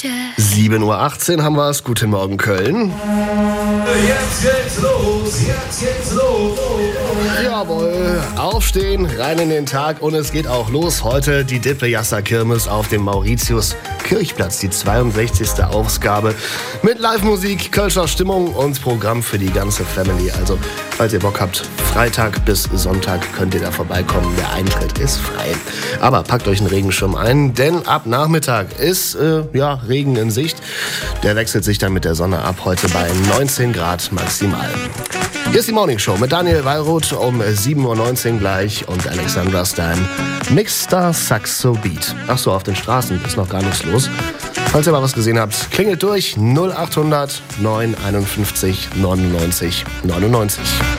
7:18 Uhr haben wir es. Guten Morgen, Köln. Jetzt geht's los. Jawohl, aufstehen, rein in den Tag und es geht auch los. Heute die Dippe-Jassa-Kirmes auf dem Mauritius-Kirchplatz, die 62. Ausgabe mit Live-Musik, Kölscher Stimmung und Programm für die ganze Family. Also, falls ihr Bock habt, Freitag bis Sonntag könnt ihr da vorbeikommen. Der Eintritt ist frei. Aber packt euch einen Regenschirm ein, denn ab Nachmittag ist Regen in Sicht. Der wechselt sich dann mit der Sonne ab, heute bei 19 Grad maximal. Hier ist die Morning Show mit Daniel Wallroth um 7:19 Uhr gleich und Alexandra Stein. Mixstar Saxo Beat. Achso, auf den Straßen ist noch gar nichts los. Falls ihr mal was gesehen habt, klingelt durch 0800 951 99 99.